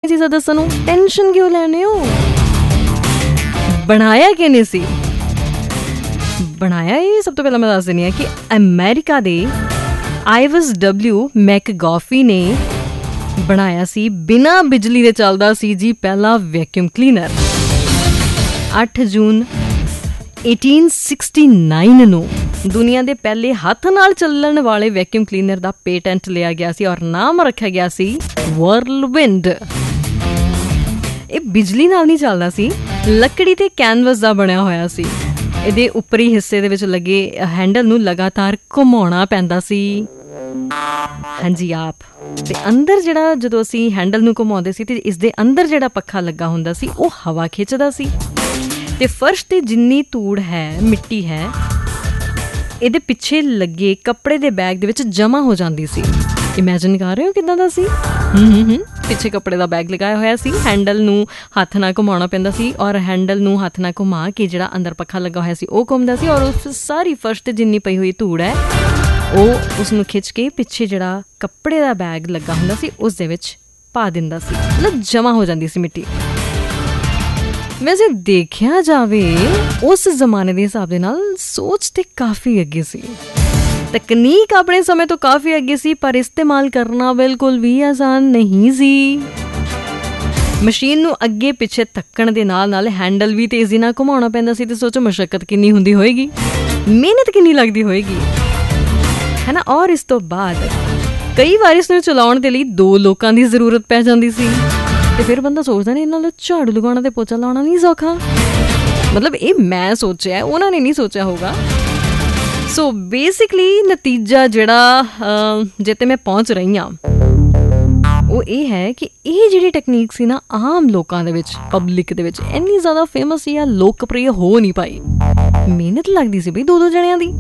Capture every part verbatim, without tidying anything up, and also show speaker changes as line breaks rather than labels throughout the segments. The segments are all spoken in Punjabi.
चीज़ां दस्सण नूं टेंशन क्यों लैने हो? बनाया किहने सी? बनाया ये सब तो पहला मैं दस दिंदी हां कि अमेरिका दे आइवस डब्ल्यू मैकगॉफी ने बनाया सी। बिना बिजली दे चलदा सी जी पहला वैक्यूम क्लीनर। अठ जून अठारह सौ उनहत्तर ਨੂੰ ਦੁਨੀਆ ਦੇ ਪਹਿਲੇ ਹੱਥ ਨਾਲ ਚੱਲਣ ਵਾਲੇ ਵੈਕਿਊਮ ਕਲੀਨਰ ਦਾ ਪੇਟੈਂਟ ਲਿਆ ਗਿਆ ਸੀ ਔਰ ਨਾਮ ਰੱਖਿਆ ਗਿਆ ਸੀ ਵਰਲਵਿੰਡ। ਇਹ ਬਿਜਲੀ ਨਾਲ ਨਹੀਂ ਚੱਲਦਾ ਸੀ, ਲੱਕੜੀ ਤੇ ਕੈਨਵਸ ਦਾ ਬਣਿਆ ਹੋਇਆ ਸੀ। ਇਹਦੇ ਉੱਪਰੀ ਹਿੱਸੇ ਦੇ ਵਿੱਚ ਲੱਗੇ ਹੈਂਡਲ ਨੂੰ ਲਗਾਤਾਰ ਘੁਮਾਉਣਾ ਪੈਂਦਾ ਸੀ। ਹਾਂਜੀ ਆਪ ਤੇ ਅੰਦਰ ਜਿਹੜਾ ਜਦੋਂ ਅਸੀਂ ਹੈਂਡਲ ਨੂੰ ਘੁਮਾਉਂਦੇ ਸੀ ਤੇ ਇਸ ਦੇ ਅੰਦਰ ਜਿਹੜਾ ਪੱਖਾ ਲੱਗਾ ਹੁੰਦਾ ਸੀ ਉਹ ਹਵਾ ਖਿੱਚਦਾ ਸੀ ਤੇ ਫਰਸ਼ ਤੇ ਜਿੰਨੀ ਧੂੜ ਹੈ, ਮਿੱਟੀ ਹੈ, ਇਹਦੇ ਪਿੱਛੇ ਲੱਗੇ ਕੱਪੜੇ ਦੇ ਬੈਗ ਦੇ ਵਿੱਚ ਜਮ੍ਹਾਂ ਹੋ ਜਾਂਦੀ ਸੀ। ਇਮੈਜਿਨ ਕਰ ਰਹੇ ਹੋ ਕਿੱਦਾਂ ਦਾ ਸੀ? ਹੂੰ ਹੂੰ ਹੂੰ ਪਿੱਛੇ ਕੱਪੜੇ ਦਾ ਬੈਗ ਲਗਾਇਆ ਹੋਇਆ ਸੀ, ਹੈਂਡਲ ਨੂੰ ਹੱਥ ਨਾਲ ਘੁਮਾਉਣਾ ਪੈਂਦਾ ਸੀ ਔਰ ਹੈਂਡਲ ਨੂੰ ਹੱਥ ਨਾਲ ਘੁਮਾ ਕੇ ਜਿਹੜਾ ਅੰਦਰ ਪੱਖਾ ਲੱਗਾ ਹੋਇਆ ਸੀ ਉਹ ਘੁੰਮਦਾ ਸੀ ਔਰ ਉਸ ਸਾਰੀ ਫਰਸ਼ 'ਤੇ ਜਿੰਨੀ ਪਈ ਹੋਈ ਧੂੜ ਹੈ ਉਹ ਉਸਨੂੰ ਖਿੱਚ ਕੇ ਪਿੱਛੇ ਜਿਹੜਾ ਕੱਪੜੇ ਦਾ ਬੈਗ ਲੱਗਾ ਹੁੰਦਾ ਸੀ ਉਸ ਦੇ ਵਿੱਚ ਪਾ ਦਿੰਦਾ ਸੀ, ਮਤਲਬ ਜਮ੍ਹਾਂ ਹੋ ਜਾਂਦੀ ਸੀ ਮਿੱਟੀ। ਵੈਸੇ ਦੇਖਿਆ ਜਾਵੇ ਉਸ ਜ਼ਮਾਨੇ ਦੇ ਹਿਸਾਬ ਦੇ ਨਾਲ ਸੋਚ ਤੇ ਕਾਫੀ ਅੱਗੇ ਸੀ, ਤਕਨੀਕ ਆਪਣੇ ਸਮੇਂ ਤੋਂ ਕਾਫੀ ਅੱਗੇ ਸੀ, ਪਰ ਇਸਤੇਮਾਲ ਕਰਨਾ ਬਿਲਕੁਲ ਵੀ ਆਸਾਨ ਨਹੀਂ ਸੀ। ਮਸ਼ੀਨ ਨੂੰ ਅੱਗੇ ਪਿੱਛੇ ਧੱਕਣ ਦੇ ਨਾਲ ਨਾਲ ਹੈਂਡਲ ਵੀ ਤੇਜ਼ੀ ਨਾਲ ਘੁਮਾਉਣਾ ਪੈਂਦਾ ਸੀ ਤੇ ਸੋਚੋ ਮਸ਼ੱਕਤ ਕਿੰਨੀ ਹੁੰਦੀ ਹੋਏਗੀ, ਮਿਹਨਤ ਕਿੰਨੀ ਲੱਗਦੀ ਹੋਏਗੀ, ਹੈ ਨਾ। ਔਰ ਇਸ ਤੋਂ ਬਾਅਦ ਕਈ ਵਾਰ ਇਸ ਨੂੰ ਚਲਾਉਣ ਦੇ ਲਈ ਦੋ ਲੋਕਾਂ ਦੀ ਜ਼ਰੂਰਤ ਪੈ ਜਾਂਦੀ ਸੀ ਤੇ ਫਿਰ ਬੰਦਾ ਸੋਚਦਾ ਨੇ ਇਹਨਾਂ ਦਾ ਝਾੜੂ ਲਗਾਉਣਾ ਤੇ ਪੋਚਾ ਲਾਉਣਾ ਨਹੀਂ ਸੌਖਾ। ਮਤਲਬ ਇਹ ਮੈਂ ਸੋਚਿਆ, ਉਹਨਾਂ ਨੇ ਨਹੀਂ ਸੋਚਿਆ ਹੋਊਗਾ। ਸੋ ਬੇਸਿਕਲੀ ਨਤੀਜਾ ਜਿਹੜਾ ਜਿੱਥੇ ਮੈਂ ਪਹੁੰਚ ਰਹੀ ਹਾਂ ਉਹ ਇਹ ਹੈ ਕਿ ਇਹ ਜਿਹੜੀ ਟੈਕਨੀਕ ਸੀ ਨਾ ਆਮ ਲੋਕਾਂ ਦੇ ਵਿੱਚ, ਪਬਲਿਕ ਦੇ ਵਿੱਚ ਇੰਨੀ ਜ਼ਿਆਦਾ ਫੇਮਸ ਜਾਂ ਲੋਕਪ੍ਰਿਯ ਹੋ ਨਹੀਂ ਪਾਈ। ਮਿਹਨਤ ਲੱਗਦੀ ਸੀ ਬਈ ਦੋ ਦੋ ਜਣਿਆਂ ਦੀ।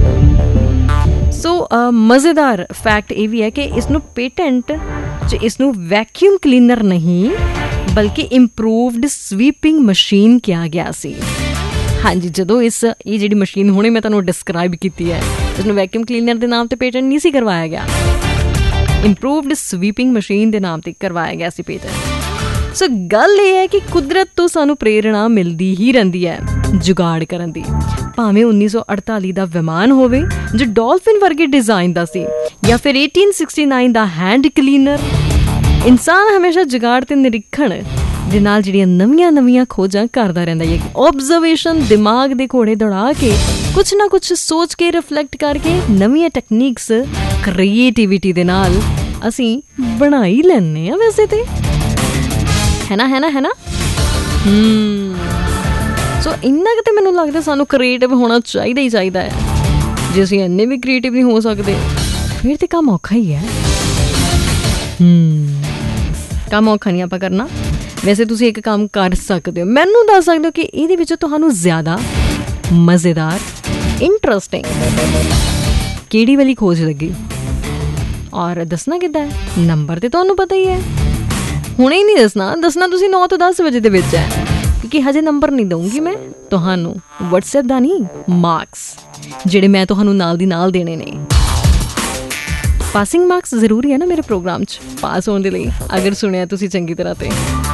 ਸੋ ਮਜ਼ੇਦਾਰ ਫੈਕਟ ਇਹ ਵੀ ਹੈ ਕਿ ਇਸ ਨੂੰ ਪੇਟੈਂਟ 'ਚ ਇਸ ਨੂੰ ਵੈਕਿਊਮ ਕਲੀਨਰ ਨਹੀਂ ਬਲਕਿ ਇੰਪਰੂਵਡ ਸਵੀਪਿੰਗ ਮਸ਼ੀਨ ਕਿਹਾ ਗਿਆ ਸੀ। ਹਾਂਜੀ, ਜਦੋਂ ਇਸ ਇਹ ਜਿਹੜੀ ਮਸ਼ੀਨ ਹੁਣੇ ਮੈਂ ਤੁਹਾਨੂੰ ਡਿਸਕਰਾਈਬ ਕੀਤੀ ਹੈ ਇਸਨੂੰ ਵੈਕਿਊਮ ਕਲੀਨਰ ਦੇ ਨਾਮ 'ਤੇ ਪੇਟੈਂਟ ਨਹੀਂ ਸੀ ਕਰਵਾਇਆ ਗਿਆ, ਇੰਪਰੂਵਡ ਸਵੀਪਿੰਗ ਮਸ਼ੀਨ ਦੇ ਨਾਮ 'ਤੇ ਕਰਵਾਇਆ ਗਿਆ ਸੀ ਪੇਟੈਂਟ। ਸੋ ਗੱਲ ਇਹ ਹੈ ਕਿ ਕੁਦਰਤ ਤੋਂ ਸਾਨੂੰ ਪ੍ਰੇਰਣਾ ਮਿਲਦੀ ਹੀ ਰਹਿੰਦੀ ਹੈ ਜੁਗਾੜ ਕਰਨ ਦੀ, ਭਾਵੇਂ ਉੱਨੀ ਸੌ ਅੜਤਾਲੀ ਦਾ ਵਿਮਾਨ ਹੋਵੇ ਜੋ ਡੋਲਫਿਨ ਵਰਗੇ ਡਿਜ਼ਾਈਨ ਦਾ ਸੀ ਜਾਂ ਫਿਰ ਅਠਾਰਾਂ ਸੌ ਉਨਆਸੀ ਦਾ ਹੈਂਡ ਕਲੀਨਰ। ਇਨਸਾਨ ਹਮੇਸ਼ਾ ਜੁਗਾੜ ਤੇ ਨਿਰੀਖਣ ਦੇ ਨਾਲ ਜਿਹੜੀਆਂ ਨਵੀਆਂ ਨਵੀਆਂ ਖੋਜਾਂ ਕਰਦਾ ਰਹਿੰਦਾ ਹੈ। ਓਬਜ਼ਰਵੇਸ਼ਨ, ਦਿਮਾਗ ਦੇ ਘੋੜੇ ਦੌੜਾ ਕੇ ਕੁਛ ਨਾ ਕੁਛ ਸੋਚ ਕੇ ਰਿਫਲੈਕਟ ਕਰਕੇ ਨਵੀਆਂ ਟੈਕਨੀਕਸ ਕ੍ਰੀਏਟੀਵਿਟੀ ਦੇ ਨਾਲ ਅਸੀਂ ਬਣਾ ਹੀ ਲੈਂਦੇ ਹਾਂ ਵੈਸੇ ਤੇ, ਹੈ ਨਾ ਹੈ ਨਾ ਹੈ ਨਾ ਹੂੰ ਸੋ ਇੰਨਾ ਕੁ ਤਾਂ ਮੈਨੂੰ ਲੱਗਦਾ ਸਾਨੂੰ ਕ੍ਰੀਏਟਿਵ ਹੋਣਾ ਚਾਹੀਦਾ ਹੀ ਚਾਹੀਦਾ ਹੈ। ਜੇ ਅਸੀਂ ਇੰਨੇ ਵੀ ਕ੍ਰੀਏਟਿਵ ਨਹੀਂ ਹੋ ਸਕਦੇ ਫਿਰ ਤਾਂ ਕੰਮ ਔਖਾ ਹੀ ਹੈ। ਹੂੰ ਕੰਮ ਔਖਾ ਨਹੀਂ ਆਪਾਂ ਕਰਨਾ। ਵੈਸੇ ਤੁਸੀਂ ਇੱਕ ਕੰਮ ਕਰ ਸਕਦੇ ਹੋ, ਮੈਨੂੰ ਦੱਸ ਸਕਦੇ ਹੋ ਕਿ ਇਹਦੇ ਵਿੱਚ ਤੁਹਾਨੂੰ ਜ਼ਿਆਦਾ ਮਜ਼ੇਦਾਰ, ਇੰਟਰਸਟਿੰਗ ਕਿਹੜੀ ਵਾਲੀ ਖੋਜ ਲੱਗੀ ਔਰ ਦੱਸਣਾ ਕਿੱਦਾਂ ਹੈ? ਨੰਬਰ ਤਾਂ ਤੁਹਾਨੂੰ ਪਤਾ ਹੀ ਹੈ, ਹੁਣੇ ਹੀ ਨਹੀਂ ਦੱਸਣਾ, ਦੱਸਣਾ ਤੁਸੀਂ ਨੌ ਤੋਂ ਦਸ ਵਜੇ ਦੇ ਵਿੱਚ ਹੈ ਕਿਉਂਕਿ ਹਜੇ ਨੰਬਰ ਨਹੀਂ ਦਊਂਗੀ ਮੈਂ ਤੁਹਾਨੂੰ, ਵਟਸਐਪ ਦਾ ਨਹੀਂ, ਮਾਰਕਸ ਜਿਹੜੇ ਮੈਂ ਤੁਹਾਨੂੰ ਨਾਲ ਦੀ ਨਾਲ ਦੇਣੇ ਨੇ। ਪਾਸਿੰਗ ਮਾਰਕਸ ਜ਼ਰੂਰੀ ਹੈ ਨਾ ਮੇਰੇ ਪ੍ਰੋਗਰਾਮ 'ਚ ਪਾਸ ਹੋਣ ਦੇ ਲਈ, ਅਗਰ ਸੁਣਿਆ ਤੁਸੀਂ ਚੰਗੀ ਤਰ੍ਹਾਂ ਤੇ।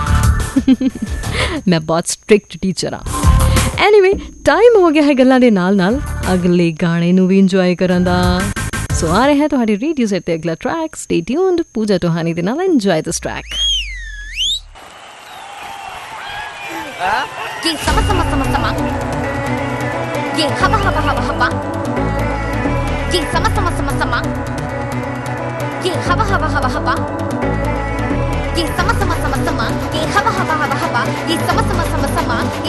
ਮੈਂ ਬਹੁਤ ਸਟ੍ਰਿਕਟ ਟੀਚਰ ਹਾਂ। ਐਨੀਵੇ ਟਾਈਮ ਹੋ ਗਿਆ ਹੈ ਗੱਲਾਂ ਦੇ ਨਾਲ ਨਾਲ ਅਗਲੇ ਗਾਣੇ ਨੂੰ ਵੀ ਇੰਜੋਏ ਕਰਨ ਦਾ। ਸੋ ਆ ਰਿਹਾ ਹੈ ਤੁਹਾਡੀ ਰੇਡੀਓ ਸੈਟ 'ਤੇ ਅਗਲਾ ਟਰੈਕ। ਸਟੇ ਟਿਊਨਡ, ਪੂਜਾ ਟੋਹਾਨੀ ਦੇ ਨਾਲ ਇੰਜੋਏ ਦਿਸ track.
Ye sama sama sama sama. Ye haba haba haba haba. Ye sama sama sama sama. Ye haba haba haba haba. Ye sama sama sama sama. Ye haba haba haba haba. Ye sama sama sama sama.